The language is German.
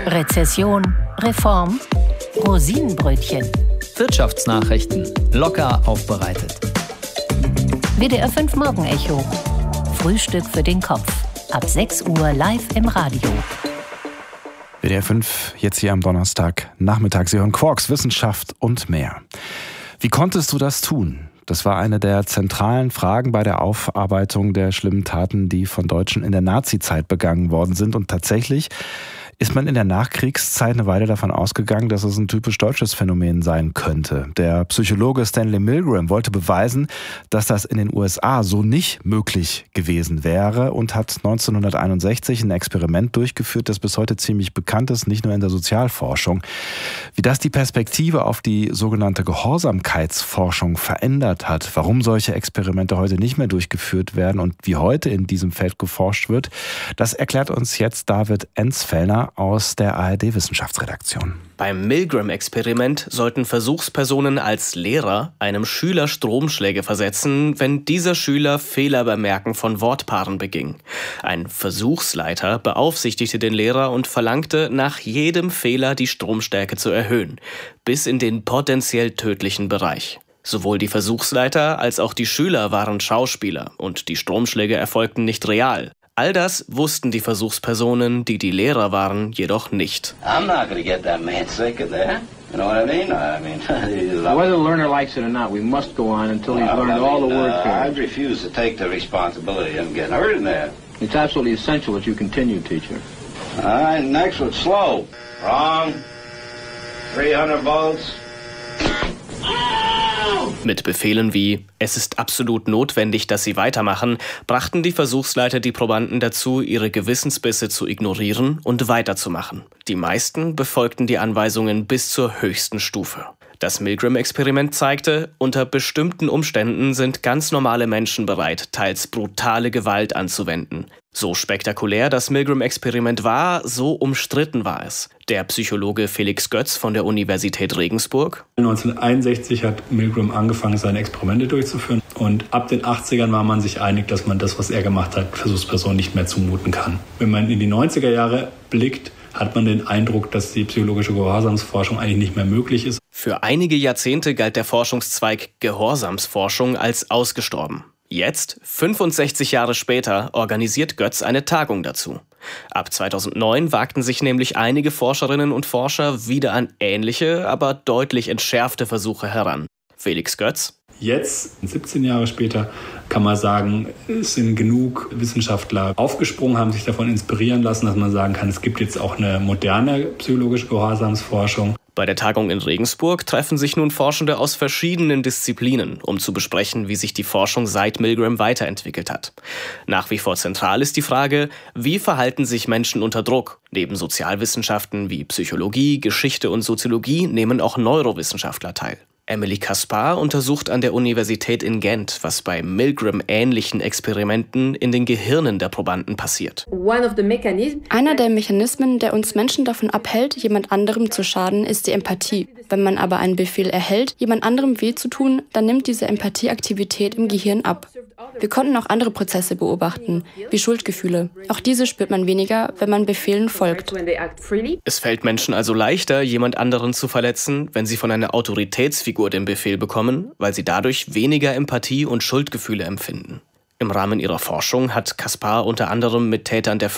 Rezession, Reform, Rosinenbrötchen. Wirtschaftsnachrichten locker aufbereitet. WDR 5 Morgenecho. Frühstück für den Kopf. Ab 6 Uhr live im Radio. WDR 5, jetzt hier am Donnerstagnachmittag. Sie hören Quarks, Wissenschaft und mehr. Wie konntest du das tun? Das war eine der zentralen Fragen bei der Aufarbeitung der schlimmen Taten, die von Deutschen in der Nazizeit begangen worden sind. Und tatsächlich ist man in der Nachkriegszeit eine Weile davon ausgegangen, dass es ein typisch deutsches Phänomen sein könnte. Der Psychologe Stanley Milgram wollte beweisen, dass das in den USA so nicht möglich gewesen wäre und hat 1961 ein Experiment durchgeführt, das bis heute ziemlich bekannt ist, nicht nur in der Sozialforschung. Wie das die Perspektive auf die sogenannte Gehorsamkeitsforschung verändert hat, warum solche Experimente heute nicht mehr durchgeführt werden und wie heute in diesem Feld geforscht wird, das erklärt uns jetzt David Enzfellner aus der ARD-Wissenschaftsredaktion. Beim Milgram-Experiment sollten Versuchspersonen als Lehrer einem Schüler Stromschläge versetzen, wenn dieser Schüler Fehler beim Merken von Wortpaaren beging. Ein Versuchsleiter beaufsichtigte den Lehrer und verlangte, nach jedem Fehler die Stromstärke zu erhöhen, bis in den potenziell tödlichen Bereich. Sowohl die Versuchsleiter als auch die Schüler waren Schauspieler und die Stromschläge erfolgten nicht real. All das wussten die Versuchspersonen, die die Lehrer waren, jedoch nicht. I'm not going to get that man sick of that. You know what I mean? Whether the learner likes it or not, we must go on until he's learned all the word pairs. I refuse to take the responsibility of getting hurt in that. It's absolutely essential that you continue, teacher. All right, next one, slow. Wrong. 300 volts. Mit Befehlen wie „Es ist absolut notwendig, dass Sie weitermachen“, brachten die Versuchsleiter die Probanden dazu, ihre Gewissensbisse zu ignorieren und weiterzumachen. Die meisten befolgten die Anweisungen bis zur höchsten Stufe. Das Milgram-Experiment zeigte, unter bestimmten Umständen sind ganz normale Menschen bereit, teils brutale Gewalt anzuwenden. So spektakulär das Milgram-Experiment war, so umstritten war es. Der Psychologe Felix Götz von der Universität Regensburg: 1961 hat Milgram angefangen, seine Experimente durchzuführen. Und ab den 80ern war man sich einig, dass man das, was er gemacht hat, Versuchspersonen nicht mehr zumuten kann. Wenn man in die 90er Jahre blickt, hat man den Eindruck, dass die psychologische Gehorsamsforschung eigentlich nicht mehr möglich ist. Für einige Jahrzehnte galt der Forschungszweig Gehorsamsforschung als ausgestorben. Jetzt, 65 Jahre später, organisiert Götz eine Tagung dazu. Ab 2009 wagten sich nämlich einige Forscherinnen und Forscher wieder an ähnliche, aber deutlich entschärfte Versuche heran. Felix Götz: Jetzt, 17 Jahre später, kann man sagen, es sind genug Wissenschaftler aufgesprungen, haben sich davon inspirieren lassen, dass man sagen kann, es gibt jetzt auch eine moderne psychologische Gehorsamsforschung. Bei der Tagung in Regensburg treffen sich nun Forschende aus verschiedenen Disziplinen, um zu besprechen, wie sich die Forschung seit Milgram weiterentwickelt hat. Nach wie vor zentral ist die Frage, wie verhalten sich Menschen unter Druck? Neben Sozialwissenschaften wie Psychologie, Geschichte und Soziologie nehmen auch Neurowissenschaftler teil. Emily Kaspar untersucht an der Universität in Gent, was bei Milgram-ähnlichen Experimenten in den Gehirnen der Probanden passiert. Einer der Mechanismen, der uns Menschen davon abhält, jemand anderem zu schaden, ist die Empathie. Wenn man aber einen Befehl erhält, jemand anderem weh zu tun, dann nimmt diese Empathieaktivität im Gehirn ab. Wir konnten auch andere Prozesse beobachten, wie Schuldgefühle. Auch diese spürt man weniger, wenn man Befehlen folgt. Es fällt Menschen also leichter, jemand anderen zu verletzen, wenn sie von einer Autoritätsfigur den Befehl bekommen, weil sie dadurch weniger Empathie und Schuldgefühle empfinden. Im Rahmen ihrer Forschung hat Kaspar unter anderem mit Tätern der